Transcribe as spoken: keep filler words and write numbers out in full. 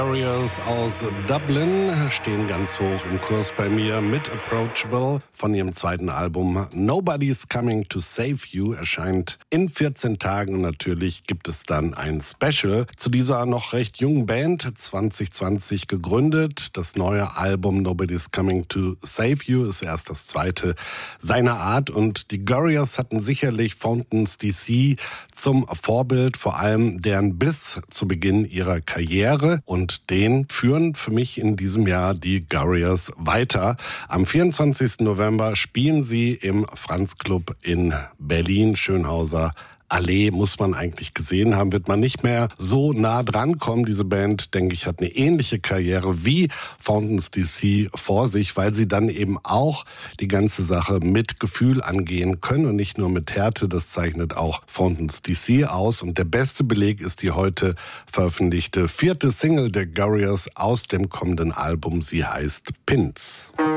Warriors aus Dublin stehen ganz hoch im Kurs bei mir mit Approachable von ihrem zweiten Album Nobody's Coming to Save You, erscheint in vierzehn Tagen und natürlich gibt es dann ein Special zu dieser noch recht jungen Band, zwanzig zwanzig gegründet. Das neue Album Nobody's Coming to Save You ist erst das zweite seiner Art und die Warriors hatten sicherlich Fountains D C zum Vorbild, vor allem deren Biss zu Beginn ihrer Karriere, und den führen für mich in diesem Jahr die Warriors weiter. Am vierundzwanzigsten November spielen sie im Franz Club in Berlin, Schönhauser Allee, muss man eigentlich gesehen haben, wird man nicht mehr so nah dran kommen. Diese Band, denke ich, hat eine ähnliche Karriere wie Fountains D C vor sich, weil sie dann eben auch die ganze Sache mit Gefühl angehen können und nicht nur mit Härte. Das zeichnet auch Fountains D C aus. Und der beste Beleg ist die heute veröffentlichte vierte Single der Warriors aus dem kommenden Album. Sie heißt Pins.